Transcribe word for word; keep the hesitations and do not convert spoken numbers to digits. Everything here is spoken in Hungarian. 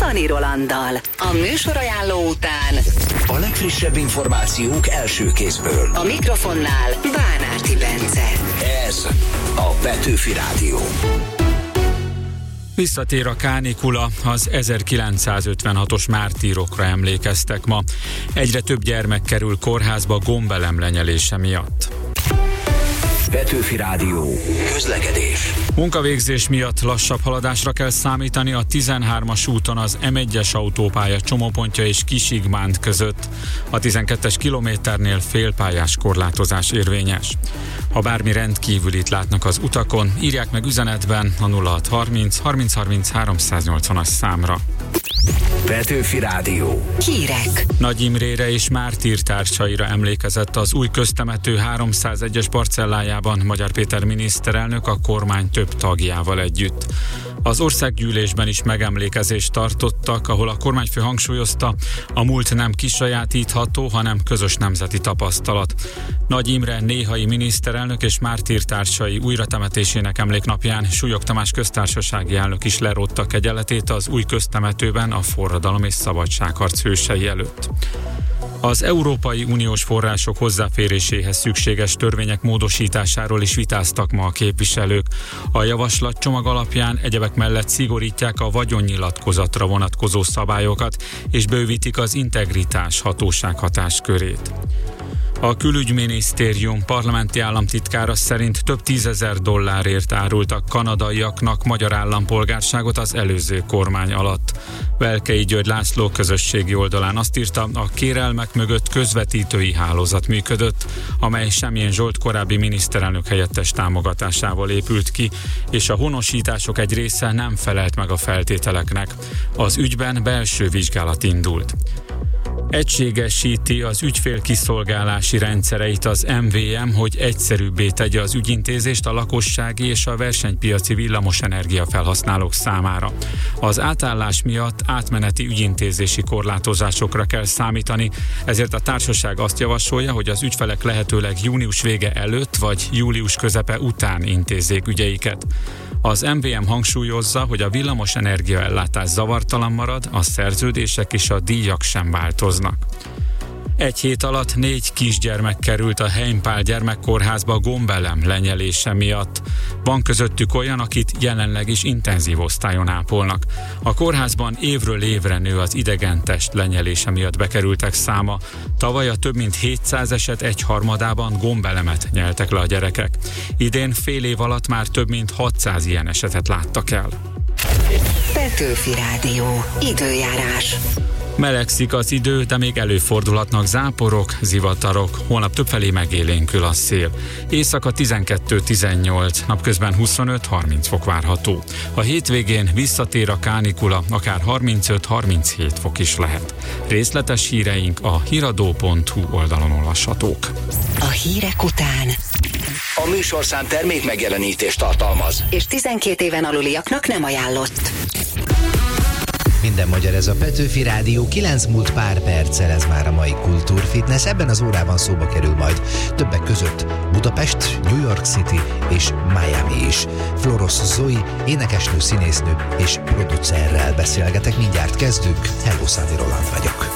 Szani Rolanddal. A műsorajánló után a legfrissebb információk első kézből. A mikrofonnál Bánárti Bence. Ez a Petőfi Rádió. Visszatér a kánikula, az ezerkilencszázötvenhatos mártírokra emlékeztek ma. Egyre több gyermek kerül kórházba gombelem lenyelése miatt. Petőfi Rádió. Közlekedés. Munkavégzés miatt lassabb haladásra kell számítani a tizenhármas úton az em egyes autópálya csomópontja és Kisigmánd között. A tizenkettes kilométernél félpályás korlátozás érvényes. Ha bármi rendkívülit látnak az utakon, írják meg üzenetben a nulla hat harminc harminc harminc háromszáznyolcvanas számra. Petőfi Rádió. Hírek. Nagy Imrére és Mártír társaira emlékezett az új köztemető háromszázegyes parcellájában Magyar Péter miniszterelnök a kormány több tagjával együtt. Az országgyűlésben is megemlékezést tartottak, ahol a kormányfő hangsúlyozta, a múlt nem kisajátítható, hanem közös nemzeti tapasztalat. Nagy Imre néhai miniszterelnök és Mártír társai újratemetésének emléknapján Súlyog Tamás köztársasági elnök is lerótta kegyeletét az új köztemetőben a forradalom és szabadságharc hősei előtt. Az Európai Uniós források hozzáféréséhez szükséges törvények módosításáról is vitáztak ma a képviselők. A javaslatcsomag alapján egyebek mellett szigorítják a vagyonnyilatkozatra vonatkozó szabályokat, és bővítik az integritás hatóság hatáskörét. A külügyminisztérium parlamenti államtitkára szerint több tízezer dollárért árultak kanadaiaknak magyar állampolgárságot az előző kormány alatt. Velkei György László közösségi oldalán azt írta, a kérelmek mögött közvetítői hálózat működött, amely Semjén Zsolt korábbi miniszterelnök helyettes támogatásával épült ki, és a honosítások egy része nem felelt meg a feltételeknek. Az ügyben belső vizsgálat indult. Egységesíti az ügyfélkiszolgálási rendszereit az em vé em, hogy egyszerűbbé tegye az ügyintézést a lakossági és a versenypiaci villamosenergia felhasználók számára. Az átállás miatt átmeneti ügyintézési korlátozásokra kell számítani, ezért a társaság azt javasolja, hogy az ügyfelek lehetőleg június vége előtt vagy július közepe után intézzék ügyeiket. Az em vé em hangsúlyozza, hogy a villamosenergia ellátás zavartalan marad, a szerződések és a díjak sem változnak. Egy hét alatt négy kisgyermek került a Heimpál gyermekkórházba gombelem lenyelése miatt. Van közöttük olyan, akit jelenleg is intenzív osztályon ápolnak. A kórházban évről évre nő az idegentest lenyelése miatt bekerültek száma. Tavaly a több mint hétszáz eset egyharmadában gombelemet nyeltek le a gyerekek. Idén fél év alatt már több mint hatszáz ilyen esetet láttak el. Petőfi Rádió. Időjárás. Melegszik az idő, de még előfordulhatnak záporok, zivatarok. Holnap többfelé megélénkül a szél. Éjszaka tizenkettő tizennyolc, napközben huszonöt harminc fok várható. A hétvégén visszatér a kánikula, akár harmincöt harminchét fok is lehet. Részletes híreink a híradó pont hu oldalon olvashatók. A hírek után A műsorszám termék megjelenítést tartalmaz, és tizenkét éven aluliaknak nem ajánlott. Minden magyar, ez a Petőfi Rádió, kilenc múlt pár perccel, ez már a mai Kultúrfitness. Ebben az órában szóba kerül majd többek között Budapest, New York City és Miami is. Floros Zoe, énekesnő, színésznő és producerrel beszélgetek. Mindjárt kezdünk. Hello, Szani Roland vagyok.